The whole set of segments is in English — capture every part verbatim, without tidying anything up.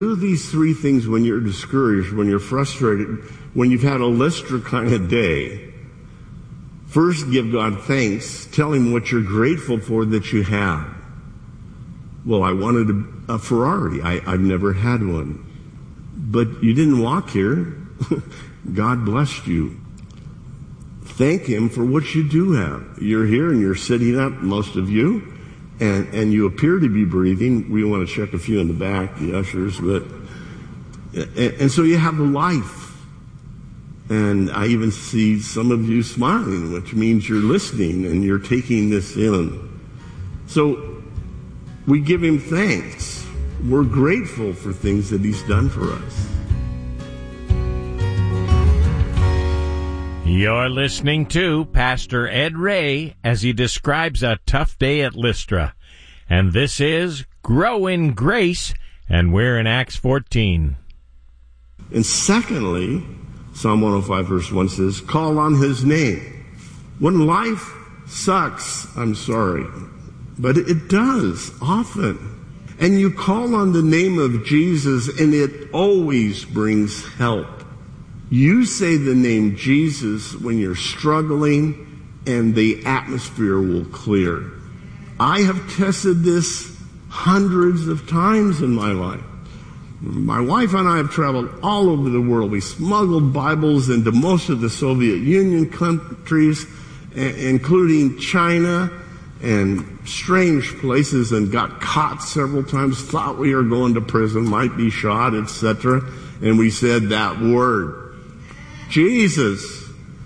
Do these three things when you're discouraged, when you're frustrated, when you've had a Lystra kind of day. First, give God thanks. Tell him what you're grateful for that you have. Well, I wanted a, a Ferrari. I, I've never had one. But you didn't walk here. God blessed you. Thank him for what you do have. You're here and you're sitting up, most of you. And, and you appear to be breathing. We want to check a few in the back, the ushers, but, and, and so you have life. And I even see some of you smiling, which means you're listening and you're taking this in. So we give him thanks. We're grateful for things that he's done for us. You're listening to Pastor Ed Ray as he describes a tough day at Lystra. And this is Grow in Grace, and we're in Acts fourteen. And secondly, Psalm one oh five verse one says, call on his name. When life sucks, I'm sorry, but it does often. And you call on the name of Jesus, and it always brings help. You say the name Jesus when you're struggling, and the atmosphere will clear. I have tested this hundreds of times in my life. My wife and I have traveled all over the world. We smuggled Bibles into most of the Soviet Union countries, including China and strange places, and got caught several times, thought we were going to prison, might be shot, et cetera. And we said that word. Jesus.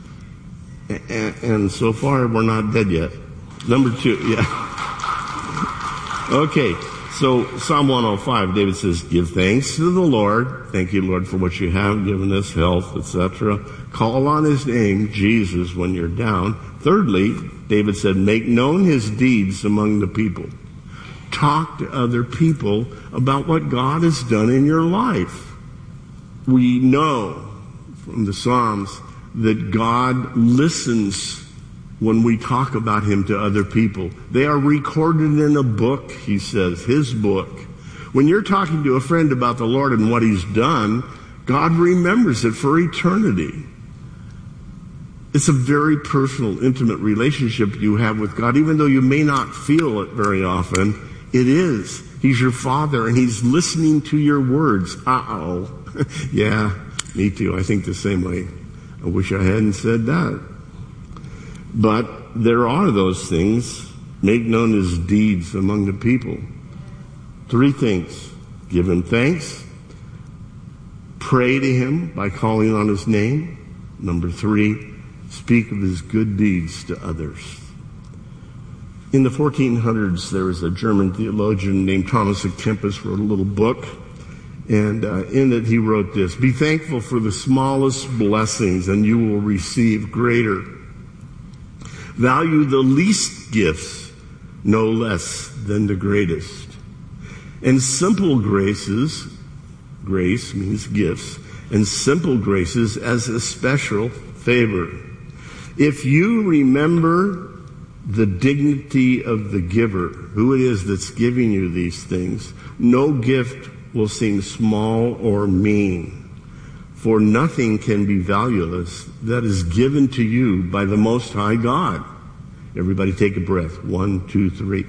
And, and so far, we're not dead yet. Number two, yeah. Okay, so Psalm one oh five, David says, give thanks to the Lord. Thank you, Lord, for what you have given us, health, et cetera. Call on his name, Jesus, when you're down. Thirdly, David said, make known his deeds among the people. Talk to other people about what God has done in your life. We know from the Psalms that God listens when we talk about him to other people. They are recorded in a book, he says, his book. When you're talking to a friend about the Lord and what he's done, God remembers it for eternity. It's a very personal, intimate relationship you have with God, even though you may not feel it very often. It is. He's your Father, and he's listening to your words. Uh-oh. Yeah. Me too. I think the same way. I wish I hadn't said that. But there are those things. Make known his deeds among the people. Three things. Give him thanks. Pray to him by calling on his name. Number three, speak of his good deeds to others. In the fourteen hundreds, there was a German theologian named Thomas à Kempis wrote a little book. And uh, in it he wrote this, be thankful for the smallest blessings and you will receive greater. Value the least gifts no less than the greatest. And simple graces, grace means gifts, and simple graces as a special favor. If you remember the dignity of the giver, who it is that's giving you these things, no gift will seem small or mean, for nothing can be valueless that is given to you by the Most High God. Everybody take a breath. One, two, three.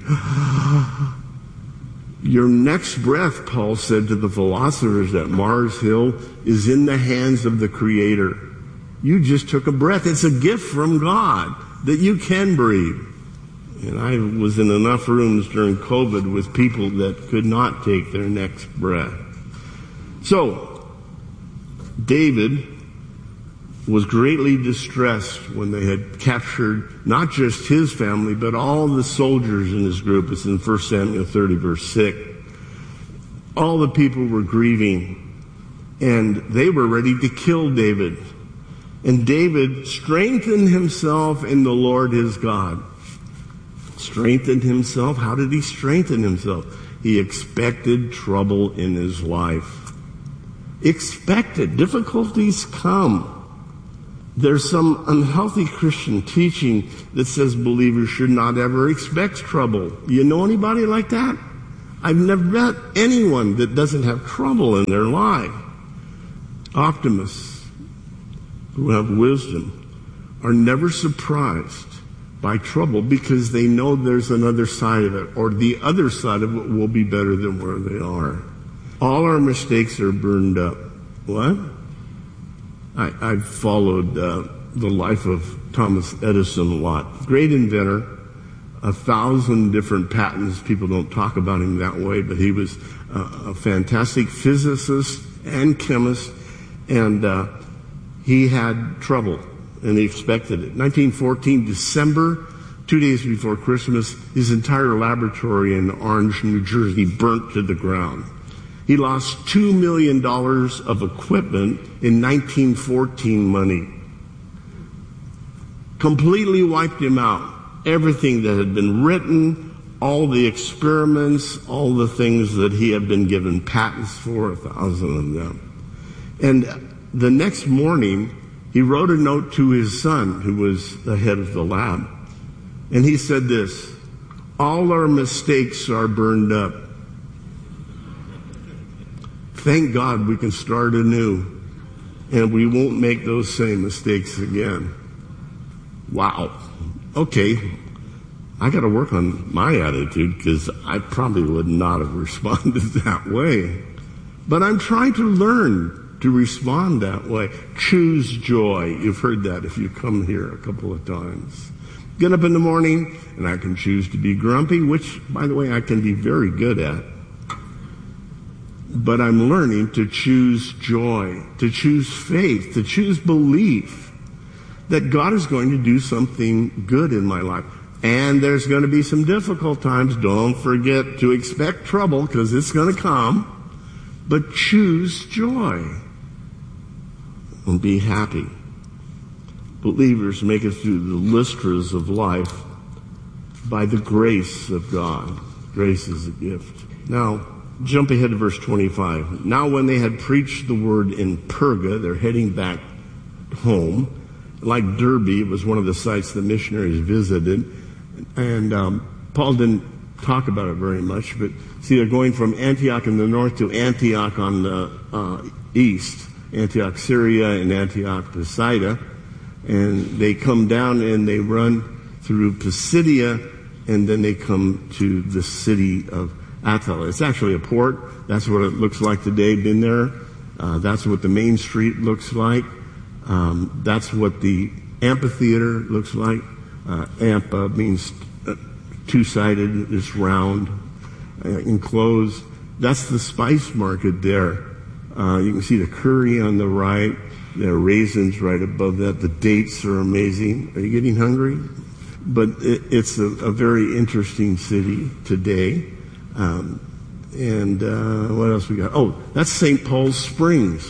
Your next breath, Paul said to the philosophers at Mars Hill, is in the hands of the Creator. You just took a breath. It's a gift from God that you can breathe. And I was in enough rooms during COVID with people that could not take their next breath. So, David was greatly distressed when they had captured not just his family, but all the soldiers in his group. It's in First Samuel thirty, verse six. All the people were grieving, and they were ready to kill David. And David strengthened himself in the Lord his God. Strengthened himself. How did he strengthen himself? He expected trouble in his life. Expected. Difficulties come. There's some unhealthy Christian teaching that says believers should not ever expect trouble. You know anybody like that? I've never met anyone that doesn't have trouble in their life. Optimists who have wisdom are never surprised by trouble because they know there's another side of it, or the other side of it will be better than where they are. All our mistakes are burned up. What? I, I've followed uh, the life of Thomas Edison a lot. Great inventor, a thousand different patents. People don't talk about him that way, but he was uh, a fantastic physicist and chemist, and uh, he had trouble, and he expected it. nineteen fourteen, December, two days before Christmas, his entire laboratory in Orange, New Jersey, burnt to the ground. He lost two million dollars of equipment in nineteen fourteen money. Completely wiped him out. Everything that had been written, all the experiments, all the things that he had been given patents for, a thousand of them. And the next morning, he wrote a note to his son, who was the head of the lab. And he said this: all our mistakes are burned up. Thank God we can start anew, and we won't make those same mistakes again. Wow. Okay, I got to work on my attitude, because I probably would not have responded that way. But I'm trying to learn to respond that way. Choose joy. You've heard that if you come here a couple of times. Get up in the morning, and I can choose to be grumpy, which, by the way, I can be very good at. But I'm learning to choose joy, to choose faith, to choose belief that God is going to do something good in my life. And there's going to be some difficult times. Don't forget to expect trouble, because it's going to come. But choose joy and be happy. Believers make it through the Lystras of life by the grace of God. Grace is a gift. Now, jump ahead to verse twenty-five. Now when they had preached the word in Perga, they're heading back home. Like Derbe, it was one of the sites the missionaries visited. And um, Paul didn't talk about it very much, but see, they're going from Antioch in the north to Antioch on the uh, east, Antioch, Syria, and Antioch, Pisidia. And they come down and they run through Pisidia, and then they come to the city of Attila. It's actually a port. That's what it looks like today. Been there. Uh, that's what the main street looks like. Um, that's what the amphitheater looks like. Uh, ampa means uh, two-sided, it's round, uh, enclosed. That's the spice market there. Uh, you can see the curry on the right. There are raisins right above that. The dates are amazing. Are you getting hungry? But it, it's a, a very interesting city today. Um, and uh, what else we got? Oh, that's Saint Paul's Springs.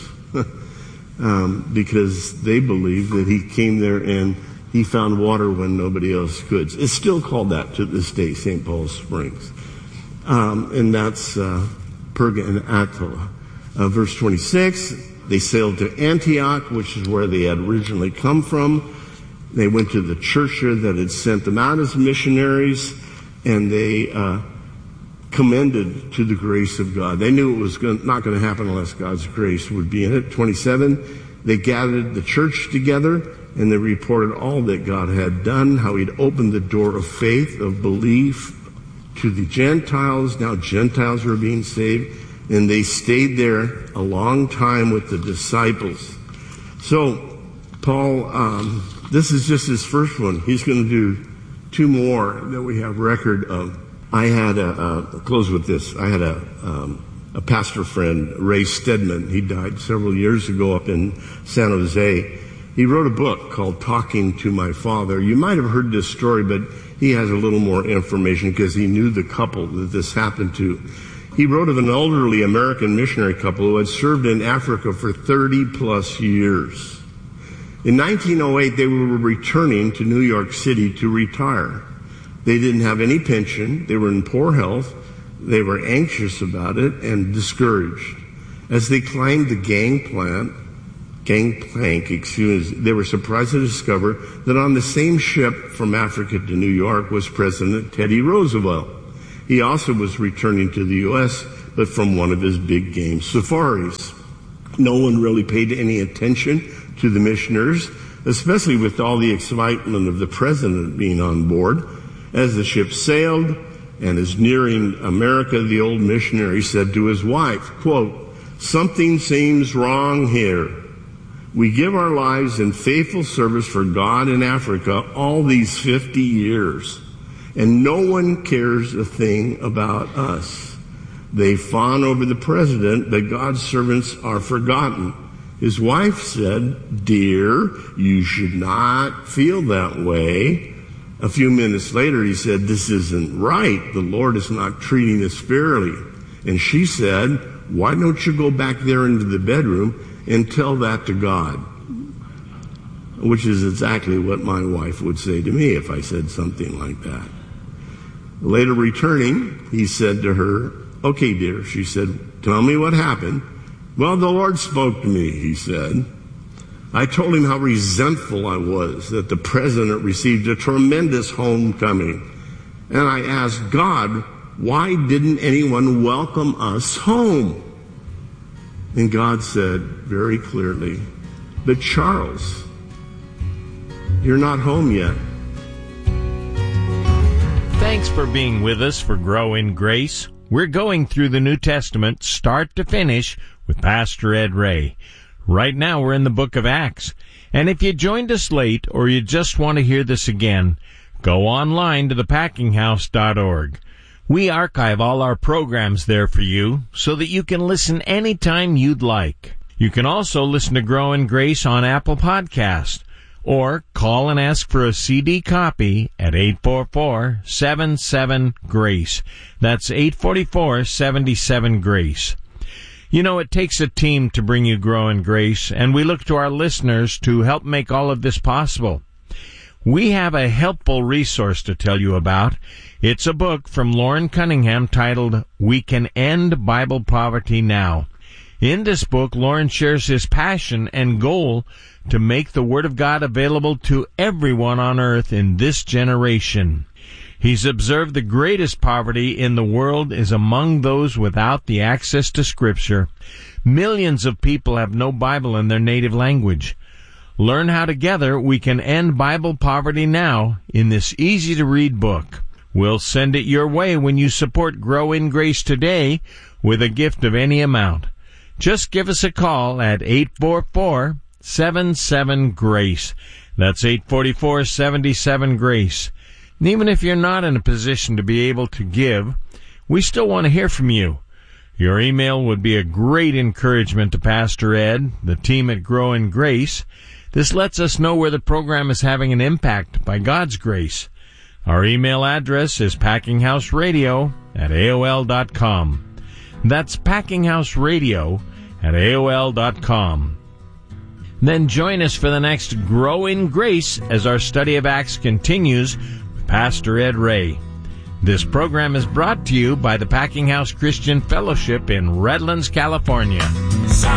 um, because they believe that he came there and he found water when nobody else could. It's still called that to this day, Saint Paul's Springs. Um, and that's uh, Perga and Attila. Uh, verse twenty-six, they sailed to Antioch, which is where they had originally come from. They went to the church there that had sent them out as missionaries, and they uh, commended to the grace of God. They knew it was going, not going to happen unless God's grace would be in it. twenty-seven, they gathered the church together, and they reported all that God had done, how he'd opened the door of faith, of belief to the Gentiles. Now Gentiles were being saved, and they stayed there a long time with the disciples. So Paul, um, this is just his first one. He's going to do two more that we have record of. I had a, uh, close with this. I had a, um, a pastor friend, Ray Stedman. He died several years ago up in San Jose. He wrote a book called Talking to My Father. You might have heard this story, but he has a little more information because he knew the couple that this happened to. He wrote of an elderly American missionary couple who had served in Africa for thirty plus years. In nineteen oh eight, they were returning to New York City to retire. They didn't have any pension. They were in poor health. They were anxious about it and discouraged. As they climbed the gangplank, gangplank, excuse me, they were surprised to discover that on the same ship from Africa to New York was President Teddy Roosevelt. He also was returning to the U S, but from one of his big game safaris. No one really paid any attention to the missioners, especially with all the excitement of the president being on board. As the ship sailed and is nearing America, the old missionary said to his wife, quote, "Something seems wrong here. We give our lives in faithful service for God in Africa all these fifty years, and no one cares a thing about us. They fawn over the president, but God's servants are forgotten." His wife said, "Dear, you should not feel that way." A few minutes later, he said, "This isn't right. The Lord is not treating us fairly." And she said, "Why don't you go back there into the bedroom and tell that to God?" Which is exactly what my wife would say to me if I said something like that. Later returning, he said to her, "Okay, dear," she said, "tell me what happened." "Well, the Lord spoke to me," he said. I told him how resentful I was that the president received a tremendous homecoming. And I asked God, why didn't anyone welcome us home? And God said very clearly, "But Charles, you're not home yet." Thanks for being with us for Grow in Grace. We're going through the New Testament start to finish with Pastor Ed Ray. Right now we're in the book of Acts. And if you joined us late or you just want to hear this again, go online to the packing house dot org. We archive all our programs there for you so that you can listen anytime you'd like. You can also listen to Grow in Grace on Apple Podcast, or call and ask for a C D copy at eight four four, seven seven, GRACE. That's eight four four, seven seven, GRACE. You know, it takes a team to bring you Grow in Grace, and we look to our listeners to help make all of this possible. We have a helpful resource to tell you about. It's a book from Loren Cunningham titled, We Can End Bible Poverty Now. In this book, Loren shares his passion and goal to make the Word of God available to everyone on earth in this generation. He's observed the greatest poverty in the world is among those without the access to Scripture. Millions of people have no Bible in their native language. Learn how together we can end Bible poverty now in this easy-to-read book. We'll send it your way when you support Grow in Grace today with a gift of any amount. Just give us a call at eight four four, seven seven, GRACE. That's eight four four, seven seven, GRACE. And even if you're not in a position to be able to give, we still want to hear from you. Your email would be a great encouragement to Pastor Ed, the team at Grow in Grace. This lets us know where the program is having an impact by God's grace. Our email address is packinghouseradio at A O L dot com. That's packinghouseradio at A O L dot com. Then join us for the next Grow in Grace as our study of Acts continues with Pastor Ed Ray. This program is brought to you by the Packing House Christian Fellowship in Redlands, California.